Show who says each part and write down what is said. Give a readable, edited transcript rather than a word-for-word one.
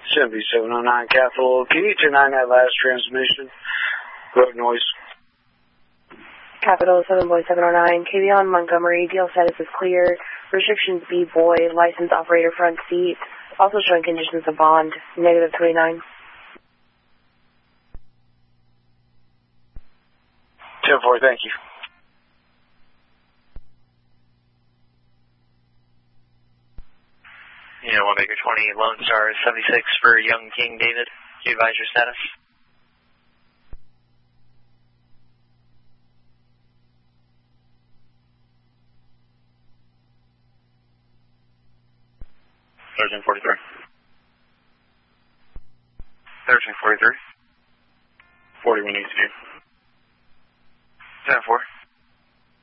Speaker 1: 7709 Capital. Can you turn on that last transmission? Road noise.
Speaker 2: Capital 7.709, KV on Montgomery, deal status is clear, restrictions B-boy, license operator front seat, also showing conditions of bond, negative 29.
Speaker 1: 10-4, thank you.
Speaker 3: Yeah, 1 Baker 20, Lone Star 76 for Young King David. Can you advise your status? Sergeant 43. Sergeant 43. 41 ECU. 10-4.